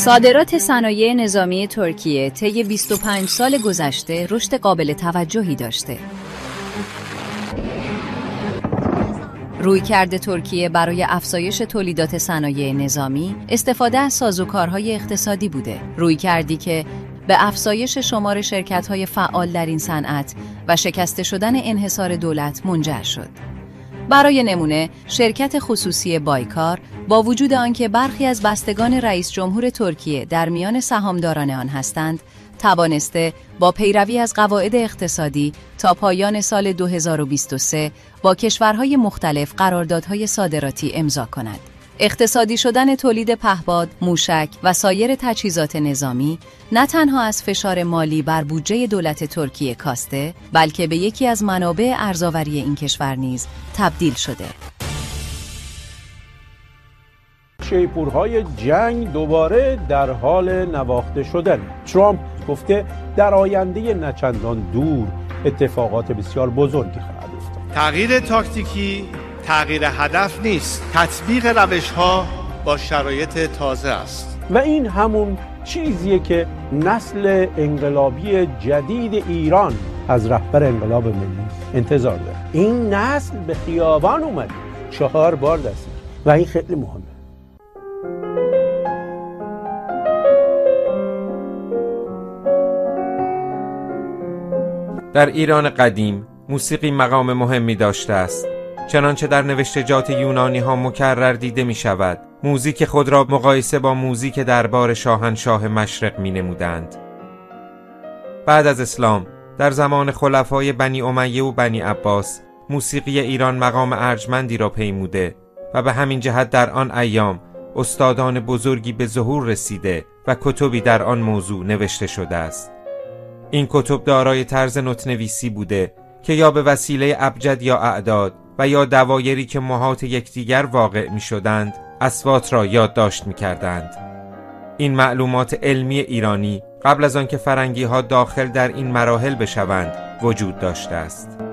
صادرات صنایع نظامی ترکیه طی 25 سال گذشته رشد قابل توجهی داشته. رویکرد ترکیه برای افزایش تولیدات صنایع نظامی استفاده از سازوکارهای اقتصادی بوده. رویکردی که به افزایش شمار شرکت‌های فعال در این صنعت و شکسته شدن انحصار دولت منجر شد. برای نمونه، شرکت خصوصی بایکار با وجود آنکه برخی از بستگان رئیس جمهور ترکیه در میان سهامداران آن هستند، توانسته با پیروی از قواعد اقتصادی تا پایان سال 2023 با کشورهای مختلف قراردادهای صادراتی امضا کند. اقتصادی شدن تولید پهپاد، موشک و سایر تجهیزات نظامی نه تنها از فشار مالی بر بودجه دولت ترکیه کاسته، بلکه به یکی از منابع ارزآوری این کشور نیز تبدیل شده. شیپورهای جنگ دوباره در حال نواخته شدن. ترامپ گفته در آینده نچندان دور اتفاقات بسیار بزرگی خواهد افتاد. تغییر تاکتیکی تغییر هدف نیست، تطبیق روش‌ها با شرایط تازه است. و این همون چیزیه که نسل انقلابی جدید ایران از رهبر انقلاب ملی انتظار داره. این نسل به خیابان اومد 4 بار دست و این خیلی مهمه. در ایران قدیم موسیقی مقام مهمی داشته است. چنانچه در نوشتجات یونانی ها مکرر دیده می شود موزیک خود را مقایسه با موزیک دربار شاهنشاه مشرق می نمودند. بعد از اسلام در زمان خلفای بنی امیه و بنی عباس موسیقی ایران مقام ارجمندی را پیموده و به همین جهت در آن ایام استادان بزرگی به ظهور رسیده و کتبی در آن موضوع نوشته شده است. این کتب دارای طرز نوت‌نویسی بوده که یا به وسیله ابجد یا اعداد و یا دوایری که محاط یکدیگر واقع می شدند اصوات را یادداشت می کردند. این معلومات علمی ایرانی قبل از آن که فرنگی ها داخل در این مراحل بشوند وجود داشته است.